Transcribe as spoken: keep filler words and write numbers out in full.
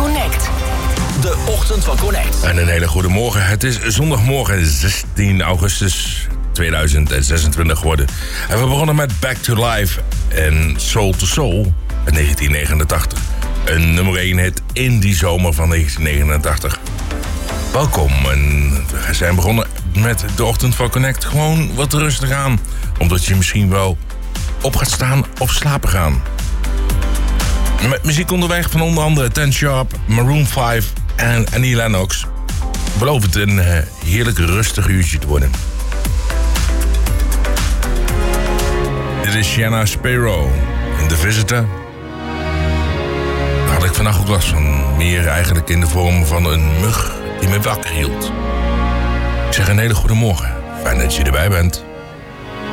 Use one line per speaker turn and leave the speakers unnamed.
Connect. De ochtend van Connect.
En een hele goede morgen. Het is zondagmorgen zestien augustus tweeduizend zesentwintig geworden. En we begonnen met Back to Life en Soul to Soul uit negentien negenentachtig. Een nummer één hit in die zomer van negentien negenentachtig. Welkom en we zijn begonnen met de ochtend van Connect. Gewoon wat rustig aan, omdat je misschien wel op gaat staan of slapen gaan. Met muziek onderweg van onder andere Ten Sharp, Maroon vijf en Annie Lennox. Beloof het een uh, heerlijk rustig uurtje te worden. Dit is Shanna Sparrow en The Visitor. Daar had ik vannacht ook last van. Meer eigenlijk in de vorm van een mug die me wakker hield. Ik zeg een hele goede morgen. Fijn dat je erbij bent.